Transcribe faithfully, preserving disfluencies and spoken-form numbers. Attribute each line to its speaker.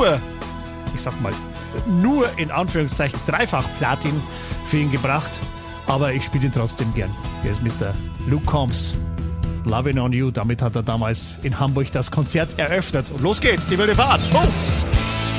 Speaker 1: nur, ich sag mal, nur in Anführungszeichen dreifach Platin für ihn gebracht. Aber ich spiele ihn trotzdem gern. Hier ist Mister Luke Combs. Lovin' on You. Damit hat er damals in Hamburg das Konzert eröffnet. Und los geht's, die wilde Fahrt. Oh!